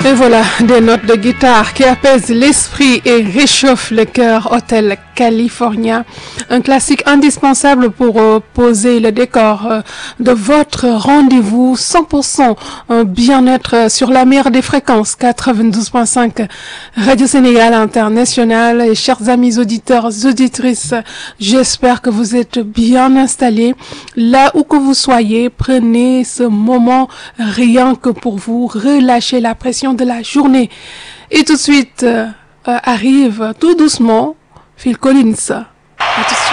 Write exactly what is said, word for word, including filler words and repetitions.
Et voilà, des notes de guitare qui apaisent l'esprit et réchauffent le cœur. Hotel California, un classique indispensable pour euh, poser le décor euh, de votre rendez-vous cent pour cent euh, bien-être sur la meilleure des fréquences quatre-vingt-douze point cinq Radio Sénégal International. Et chers amis auditeurs, auditrices, j'espère que vous êtes bien installés là où que vous soyez. Prenez ce moment rien que pour vous, relâchez la pression de la journée. Et tout de suite euh, arrive tout doucement Phil Collins. À tout de suite.